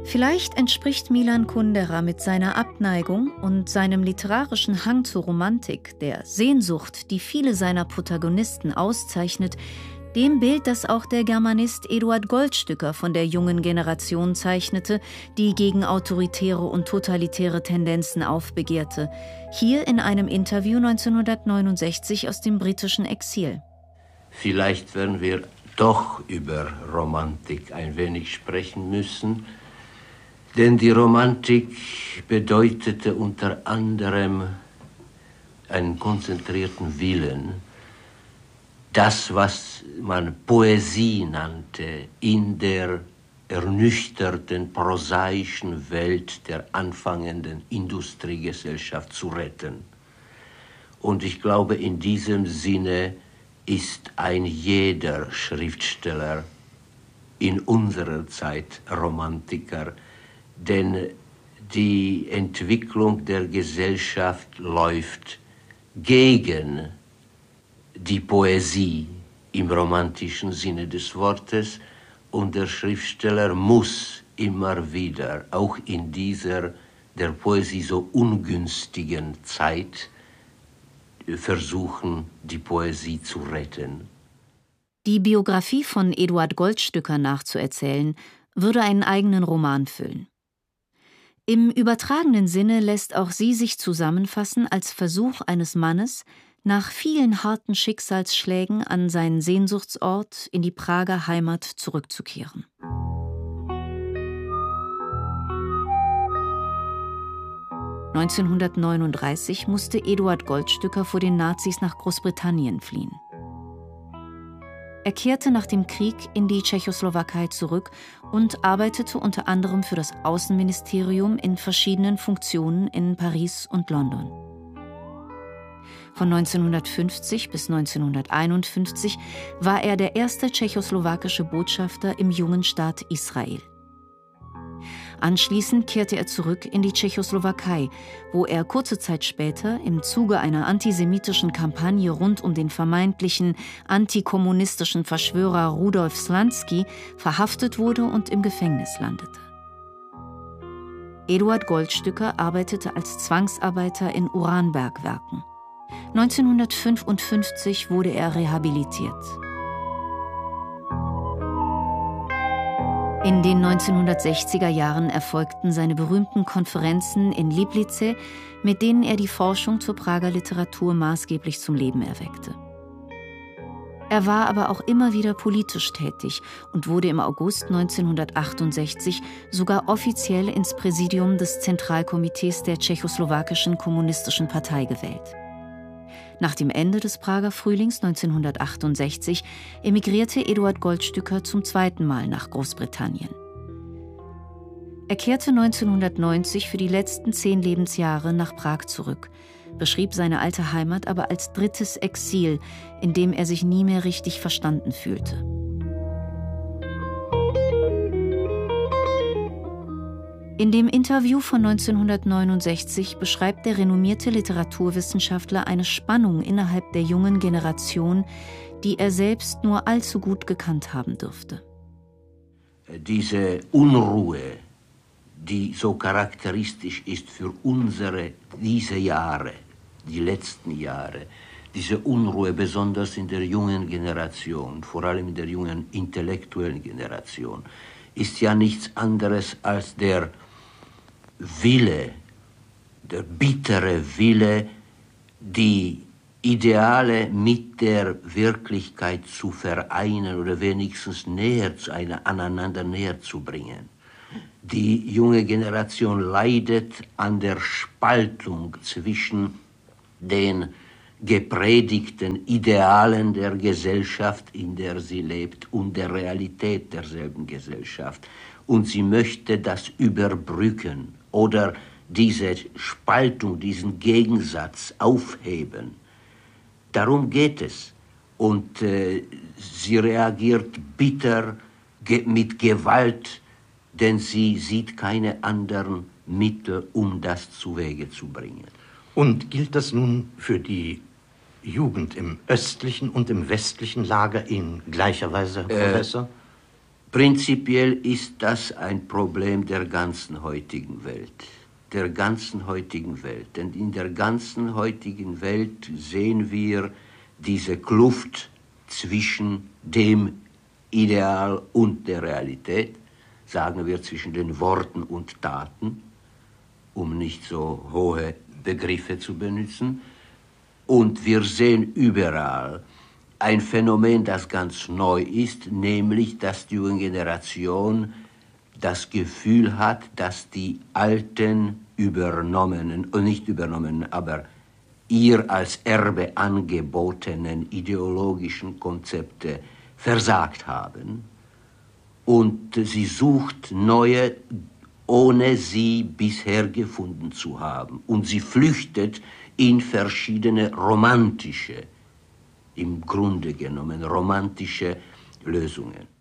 Vielleicht entspricht Milan Kundera mit seiner Abneigung und seinem literarischen Hang zur Romantik, der Sehnsucht, die viele seiner Protagonisten auszeichnet, dem Bild, das auch der Germanist Eduard Goldstücker von der jungen Generation zeichnete, die gegen autoritäre und totalitäre Tendenzen aufbegehrte. Hier in einem Interview 1969 aus dem britischen Exil. Vielleicht werden wir doch über Romantik ein wenig sprechen müssen, denn die Romantik bedeutete unter anderem einen konzentrierten Willen, das, was man Poesie nannte, in der ernüchterten, prosaischen Welt der anfangenden Industriegesellschaft zu retten. Und ich glaube, in diesem Sinne ist ein jeder Schriftsteller in unserer Zeit Romantiker, denn die Entwicklung der Gesellschaft läuft gegen die Poesie im romantischen Sinne des Wortes, und der Schriftsteller muss immer wieder, auch in dieser der Poesie so ungünstigen Zeit, versuchen, die Poesie zu retten. Die Biografie von Eduard Goldstücker nachzuerzählen, würde einen eigenen Roman füllen. Im übertragenen Sinne lässt auch sie sich zusammenfassen als Versuch eines Mannes, nach vielen harten Schicksalsschlägen an seinen Sehnsuchtsort in die Prager Heimat zurückzukehren. (1939) musste Eduard Goldstücker vor den Nazis nach Großbritannien fliehen. Er kehrte nach dem Krieg in die Tschechoslowakei zurück und arbeitete unter anderem für das Außenministerium in verschiedenen Funktionen in Paris und London. Von 1950 bis 1951 war er der erste tschechoslowakische Botschafter im jungen Staat Israel. Anschließend kehrte er zurück in die Tschechoslowakei, wo er kurze Zeit später im Zuge einer antisemitischen Kampagne rund um den vermeintlichen antikommunistischen Verschwörer Rudolf Slansky verhaftet wurde und im Gefängnis landete. Eduard Goldstücker arbeitete als Zwangsarbeiter in Uranbergwerken. 1955 wurde er rehabilitiert. In den 1960er Jahren erfolgten seine berühmten Konferenzen in Liplice, mit denen er die Forschung zur Prager Literatur maßgeblich zum Leben erweckte. Er war aber auch immer wieder politisch tätig und wurde im August 1968 sogar offiziell ins Präsidium des Zentralkomitees der Tschechoslowakischen Kommunistischen Partei gewählt. Nach dem Ende des Prager Frühlings 1968 emigrierte Eduard Goldstücker zum zweiten Mal nach Großbritannien. Er kehrte 1990 für die letzten 10 Lebensjahre nach Prag zurück, beschrieb seine alte Heimat aber als drittes Exil, in dem er sich nie mehr richtig verstanden fühlte. In dem Interview von 1969 beschreibt der renommierte Literaturwissenschaftler eine Spannung innerhalb der jungen Generation, die er selbst nur allzu gut gekannt haben dürfte. Diese Unruhe, die so charakteristisch ist für diese Jahre, die letzten Jahre, diese Unruhe besonders in der jungen Generation, vor allem in der jungen intellektuellen Generation, ist ja nichts anderes als der Wille, der bittere Wille, die Ideale mit der Wirklichkeit zu vereinen oder wenigstens aneinander näher zu bringen. Die junge Generation leidet an der Spaltung zwischen den gepredigten Idealen der Gesellschaft, in der sie lebt, und der Realität derselben Gesellschaft. Und sie möchte das überbrücken oder diese Spaltung, diesen Gegensatz aufheben. Darum geht es. Und sie reagiert bitter mit Gewalt, denn sie sieht keine anderen Mittel, um das zuwege zu bringen. Und gilt das nun für die Jugend im östlichen und im westlichen Lager in gleicher Weise, Herr Professor? Prinzipiell ist das ein Problem der ganzen heutigen Welt. Der ganzen heutigen Welt. Denn in der ganzen heutigen Welt sehen wir diese Kluft zwischen dem Ideal und der Realität, sagen wir zwischen den Worten und Taten, um nicht so hohe Begriffe zu benutzen. Und wir sehen überall ein Phänomen, das ganz neu ist, nämlich, dass die junge Generation das Gefühl hat, dass die alten übernommenen, und nicht übernommenen, aber ihr als Erbe angebotenen ideologischen Konzepte versagt haben. Und sie sucht neue, ohne sie bisher gefunden zu haben. Und sie flüchtet in verschiedene romantische, im Grunde genommen romantische Lösungen.